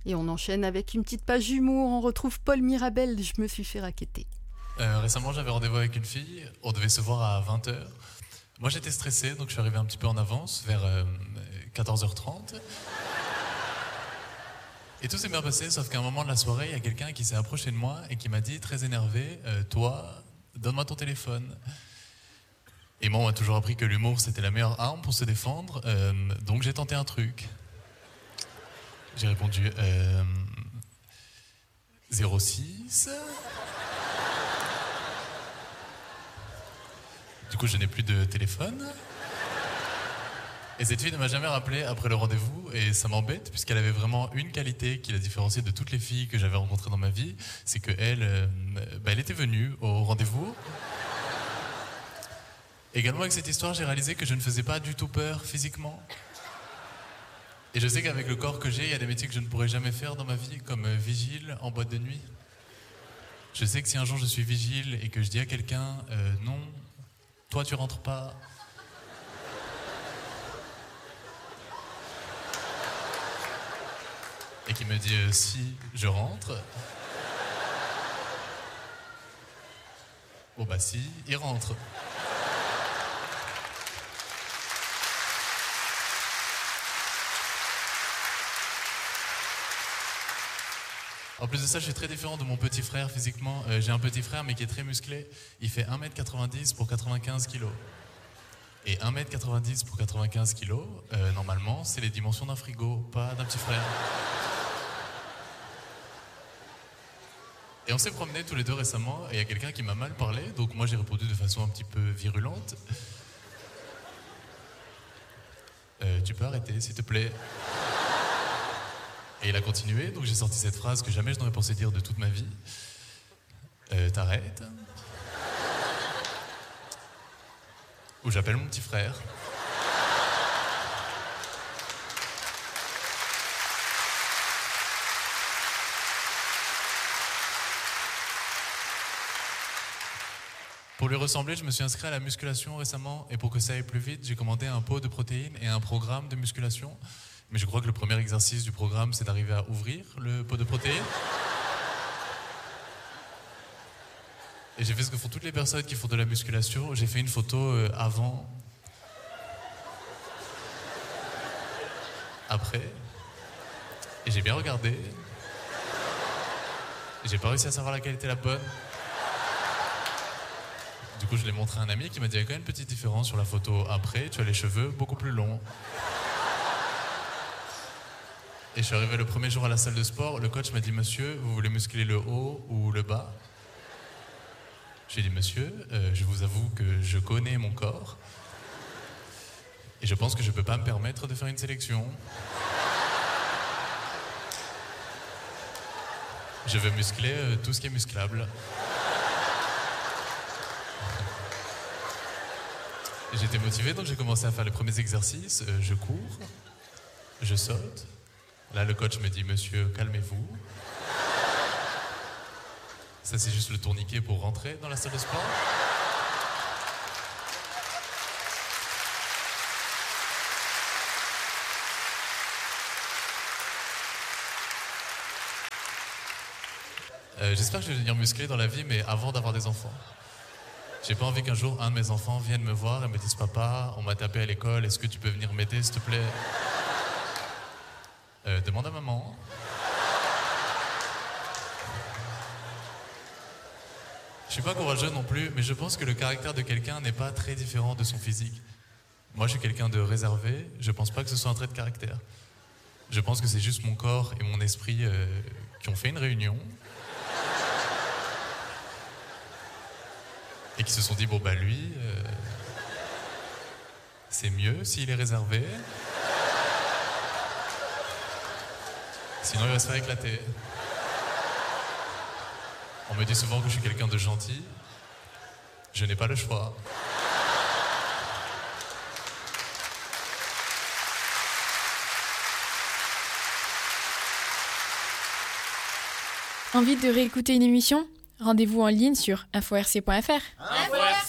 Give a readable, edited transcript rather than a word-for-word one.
Et on enchaîne avec une petite page humour, on retrouve Paul Mirabel, je me suis fait racketter. Récemment, j'avais rendez-vous avec une fille, on devait se voir à 20h. Moi, j'étais stressé, donc je suis arrivé un petit peu en avance, vers 14h30. Et tout s'est bien passé, sauf qu'à un moment de la soirée, il y a quelqu'un qui s'est approché de moi et qui m'a dit, très énervé, toi, donne-moi ton téléphone. Et moi, on m'a toujours appris que l'humour, c'était la meilleure arme pour se défendre, donc j'ai tenté un truc. J'ai répondu 06. Du coup, je n'ai plus de téléphone. Et cette fille ne m'a jamais rappelé après le rendez-vous, et ça m'embête, puisqu'elle avait vraiment une qualité qui la différenciait de toutes les filles que j'avais rencontrées dans ma vie, c'est qu'elle elle était venue au rendez-vous. Également, avec cette histoire, j'ai réalisé que je ne faisais pas du tout peur physiquement. Et je sais qu'avec le corps que j'ai, il y a des métiers que je ne pourrais jamais faire dans ma vie, comme vigile en boîte de nuit. Je sais que si un jour je suis vigile et que je dis à quelqu'un non, toi tu rentres pas. Et qui me dit si je rentre. Oh bah si, il rentre. En plus de ça, je suis très différent de mon petit frère physiquement. J'ai un petit frère mais qui est très musclé. Il fait 1m90 pour 95 kg. Et 1m90 pour 95 kg, normalement, c'est les dimensions d'un frigo, pas d'un petit frère. Et on s'est promenés tous les deux récemment, et il y a quelqu'un qui m'a mal parlé, donc moi j'ai répondu de façon un petit peu virulente. Tu peux arrêter, s'il te plaît. Et il a continué, donc j'ai sorti cette phrase que jamais je n'aurais pensé dire de toute ma vie. T'arrêtes. Ou j'appelle mon petit frère. Pour lui ressembler, je me suis inscrit à la musculation récemment, et pour que ça aille plus vite, j'ai commandé un pot de protéines et un programme de musculation. Mais je crois que le premier exercice du programme, c'est d'arriver à ouvrir le pot de protéines. Et j'ai fait ce que font toutes les personnes qui font de la musculation. J'ai fait une photo avant, après, et j'ai bien regardé. Et j'ai pas réussi à savoir laquelle était la bonne. Du coup, je l'ai montré à un ami qui m'a dit il y a quand même une petite différence sur la photo après. Tu as les cheveux beaucoup plus longs. Et je suis arrivé le premier jour à la salle de sport. Le coach m'a dit monsieur, vous voulez muscler le haut ou le bas? J'ai dit monsieur, je vous avoue que je connais mon corps. Et je pense que je peux pas me permettre de faire une sélection. Je veux muscler tout ce qui est musclable. J'étais motivé, donc j'ai commencé à faire les premiers exercices. Je cours, je saute. Là, le coach me dit, monsieur, calmez-vous. Ça, c'est juste le tourniquet pour rentrer dans la salle de sport. J'espère que je vais devenir musclé dans la vie, mais avant d'avoir des enfants. J'ai pas envie qu'un jour, un de mes enfants vienne me voir et me dise « Papa, on m'a tapé à l'école, est-ce que tu peux venir m'aider, s'il te plaît ?» Demande à maman. Je suis pas courageux non plus, mais je pense que le caractère de quelqu'un n'est pas très différent de son physique. Moi, je suis quelqu'un de réservé, je pense pas que ce soit un trait de caractère. Je pense que c'est juste mon corps et mon esprit qui ont fait une réunion. Et qui se sont dit, bon bah lui, c'est mieux s'il est réservé. Sinon il va se faire éclater. On me dit souvent que je suis quelqu'un de gentil. Je n'ai pas le choix. Envie de réécouter une émission ? Rendez-vous en ligne sur info-rc.fr. Info-RC